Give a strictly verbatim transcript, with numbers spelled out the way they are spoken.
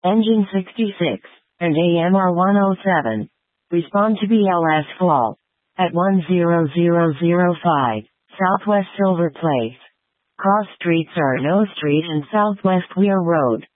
Engine sixty-six, and A M R one oh seven. Respond to B L S fault at one zero zero zero five, Southwest Silver Place. Cross streets are No Street and Southwest Weir Road.